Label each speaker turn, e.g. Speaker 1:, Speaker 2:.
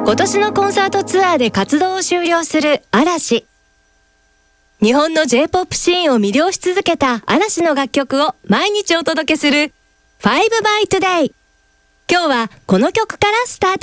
Speaker 1: 今年のコンサートツアーで活動を終了する嵐。日本の J-POP シーンを魅了し続けた嵐の楽曲を毎日お届けする5 by Today。今日はこの曲からスタート。